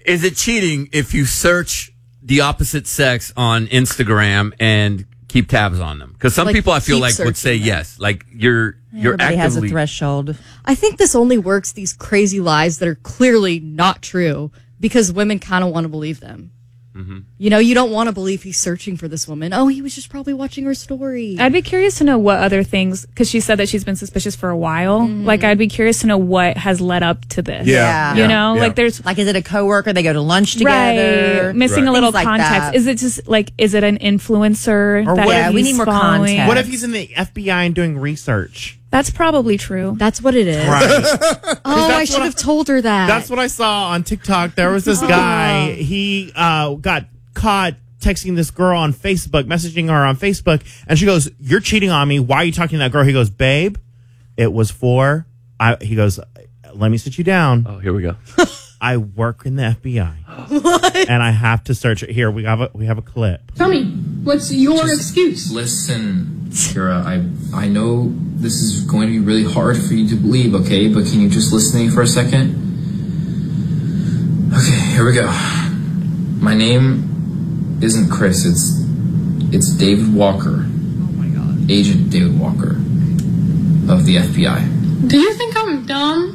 Is it cheating if you search the opposite sex on Instagram and keep tabs on them? Because some people I feel like would say yes. Like you're Everybody actively has a threshold. I think this only works, these crazy lies that are clearly not true, because women kind of want to believe them. Mm-hmm. You know, you don't want to believe he's searching for this woman. Oh, he was just probably watching her story. I'd be curious to know what other things, because she said that she's been suspicious for a while. Mm-hmm. Like, I'd be curious to know what has led up to this. Yeah. You know, like there's... Like, is it a coworker? They go to lunch together? Right. Missing a little Things context. like Is it just, like, is it an influencer? Or that we need more following? context. What if he's in the FBI and doing research? That's probably true. That's what it is. Right. Oh, I should have told her that. That's what I saw on TikTok. There was this guy. He got caught texting this girl on Facebook, messaging her on Facebook, and she goes, "You're cheating on me. Why are you talking to that girl?" He goes, "Babe, it was for." He goes, "Let me sit you down." Oh, here we go. I work in the FBI. What? And I have to search it. Here we have a clip. Tell me, what's your excuse? Listen, Kira, I know this is going to be really hard for you to believe, okay? But can you just listen to me for a second? Okay, here we go. My name isn't Chris. It's David Walker. Oh my God. Agent David Walker of the FBI. Do you think I'm dumb?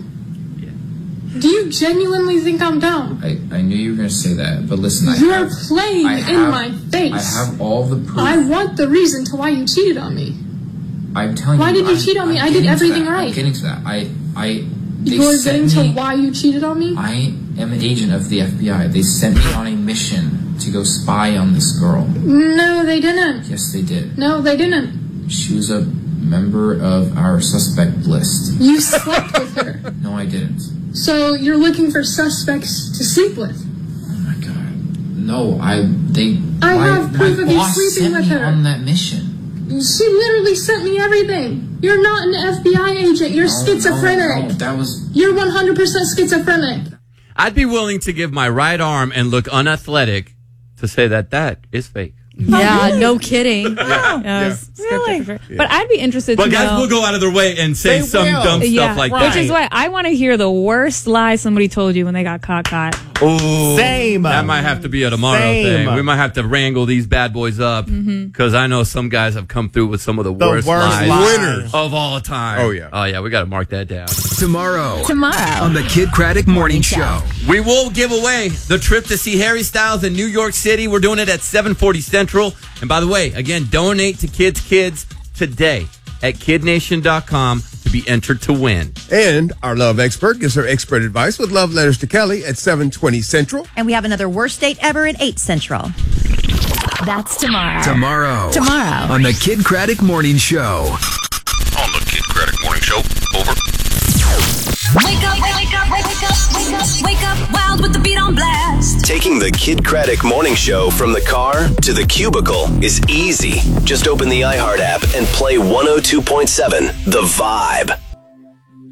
Do you genuinely think I'm dumb? I knew you were going to say that, but listen, You're playing in my face. I have all the proof. I want the reason to why you cheated on me. I'm telling Why you. did you cheat on me? I did everything right. I'm getting to that. You're getting to why you cheated on me? I am an agent of the FBI. They sent me on a mission to go spy on this girl. No, they didn't. Yes, they did. No, they didn't. She was a member of our suspect list. You slept with her. No, I didn't. So you're looking for suspects to sleep with? Oh my God. No, I have proof of you sleeping with her. On that mission. She literally sent me everything. You're not an FBI agent. You're schizophrenic. No, that was... You're 100% schizophrenic. I'd be willing to give my right arm and look unathletic to say that is fake. Yeah, no kidding. Really? But I'd be interested to know. But guys will go out of their way and say some dumb stuff like that. Which is why I want to hear the worst lie somebody told you when they got caught. Oh, Same. That might have to be a tomorrow thing. We might have to wrangle these bad boys up because I know some guys have come through with some of the worst lies winners of all time. Oh yeah, we got to mark that down. Tomorrow on the Kid Craddock Morning Show. We will give away the trip to see Harry Styles in New York City. We're doing it at 7:40 Central. And by the way, again, donate to Kids today at kidnation.com to be entered to win. And our love expert gives her expert advice with love letters to Kelly at 7:20 Central. And we have another worst date ever at 8 Central. That's tomorrow. Tomorrow on the Kid Craddock Morning Show. On the Kid Craddock Morning Show. Over. Wake up, wake up, wake up, wake up, wake up, wild with the beat on blast. Taking the Kid Craddock Morning Show from the car to the cubicle is easy. Just open the iHeart app and play 102.7 The Vibe.